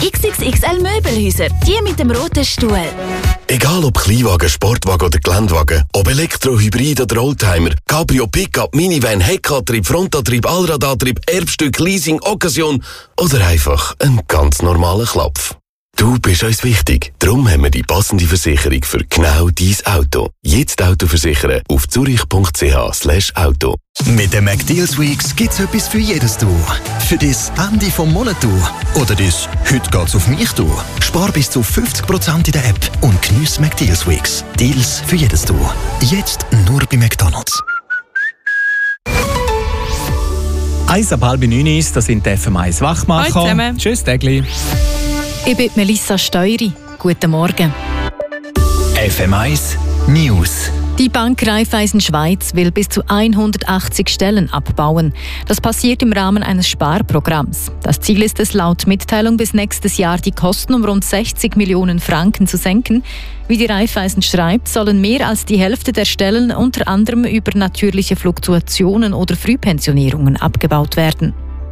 XXXL Möbelhäuser, die mit dem roten Stuhl. Egal ob Kleinwagen, Sportwagen oder Geländewagen, ob Elektro, Hybrid oder Oldtimer, Cabrio, Pickup, Minivan, Heckantrieb, Frontantrieb, Allradantrieb, Erbstück, Leasing, Occasion oder einfach ein ganz normaler Klapf. Du bist uns wichtig, darum haben wir die passende Versicherung für genau dein Auto. Jetzt Auto versichern auf zurich.ch/auto. Mit den McDeals Weeks gibt's etwas für jedes Du. Für das Ende vom Monat Du. Oder das «Heute geht's auf mich» Du. Spar bis zu 50% in der App und geniesse McDeals Weeks. Deals für jedes Du. Jetzt nur bei McDonald's. 8:30 ist, das sind die FM1 Wachmacher. Hallo zusammen. Tschüss, Degli. Ich bin Melissa Steury. Guten Morgen. FM1 News. Die Bank Raiffeisen Schweiz will bis zu 180 Stellen abbauen. Das passiert im Rahmen eines Sparprogramms. Das Ziel ist es, laut Mitteilung bis nächstes Jahr die Kosten um rund 60 Millionen Franken zu senken. Wie die Raiffeisen schreibt, sollen mehr als die Hälfte der Stellen unter anderem über natürliche Fluktuationen oder Frühpensionierungen abgebaut werden.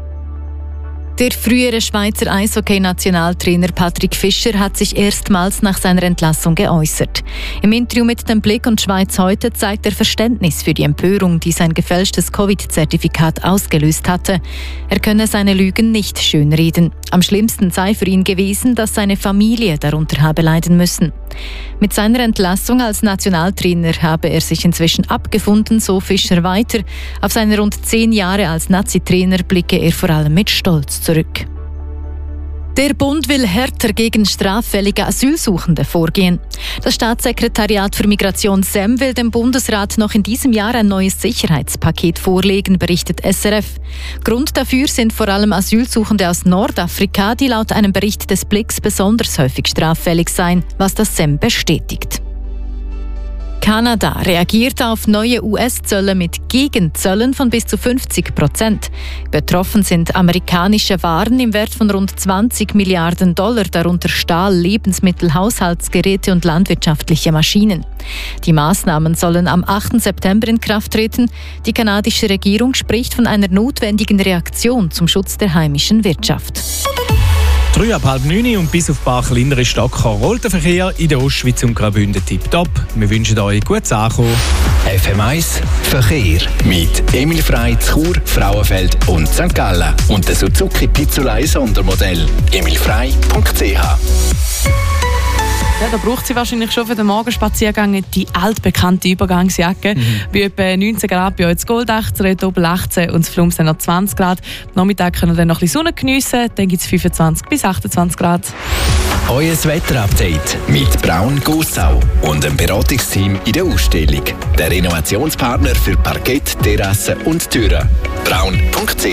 Der frühere Schweizer Eishockey-Nationaltrainer Patrick Fischer hat sich erstmals nach seiner Entlassung geäußert. Im Interview mit dem Blick und Schweiz heute zeigt er Verständnis für die Empörung, die sein gefälschtes Covid-Zertifikat ausgelöst hatte. Er könne seine Lügen nicht schönreden. Am schlimmsten sei für ihn gewesen, dass seine Familie darunter habe leiden müssen. Mit seiner Entlassung als Nationaltrainer habe er sich inzwischen abgefunden, so Fischer weiter. Auf seine rund 10 Jahre als Nazi-Trainer blicke er vor allem mit Stolz zurück. Der Bund will härter gegen straffällige Asylsuchende vorgehen. Das Staatssekretariat für Migration SEM will dem Bundesrat noch in diesem Jahr ein neues Sicherheitspaket vorlegen, berichtet SRF. Grund dafür sind vor allem Asylsuchende aus Nordafrika, die laut einem Bericht des Blicks besonders häufig straffällig seien, was das SEM bestätigt. Kanada reagiert auf neue US-Zölle mit Gegenzöllen von bis zu 50%. Betroffen sind amerikanische Waren im Wert von rund 20 Milliarden $, darunter Stahl, Lebensmittel, Haushaltsgeräte und landwirtschaftliche Maschinen. Die Maßnahmen sollen am 8. September in Kraft treten. Die kanadische Regierung spricht von einer notwendigen Reaktion zum Schutz der heimischen Wirtschaft. 8:30 und bis auf ein paar kleinere Stocker rollt der Verkehr in der Ostschweiz und Graubünden tipptopp. Wir wünschen euch gutes Ankommen. FM1 Verkehr mit Emil Frey, Chur, Frauenfeld und St. Gallen und der Suzuki Pizzolei Sondermodell. emilfrey.ch. Ja, da braucht sie wahrscheinlich schon für den Morgenspaziergang die altbekannte Übergangsjacke. Bei etwa 19 Grad bei euch in Goldach, zu oben 18 und in Flums noch 20 Grad. Am Nachmittag können wir dann noch ein bisschen Sonne geniessen, dann gibt es 25 bis 28 Grad. Euer Wetterupdate mit Braun Gossau und dem Beratungsteam in der Ausstellung. Der Renovationspartner für Parkett, Terrassen und Türen. Braun.ch